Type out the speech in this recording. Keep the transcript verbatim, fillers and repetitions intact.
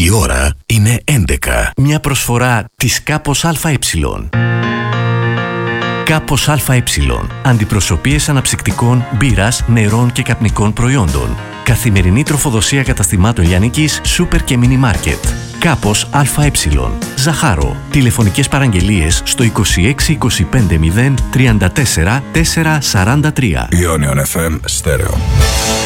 Η ώρα είναι έντεκα. Μια προσφορά της Κάπος ΑΕ. Κάπος ΑΕ. Αντιπροσωπείες αναψυκτικών, μπύρας, νερών και καπνικών προϊόντων. Καθημερινή τροφοδοσία καταστημάτων λιανικής, σούπερ και μίνι μάρκετ. Κάπος ΑΕ. Ζαχάρο. Τηλεφωνικές παραγγελίες στο είκοσι έξι είκοσι πέντε μηδέν τριάντα τέσσερα τετρακόσια σαράντα τρία. Ionion εφ εμ Stereo.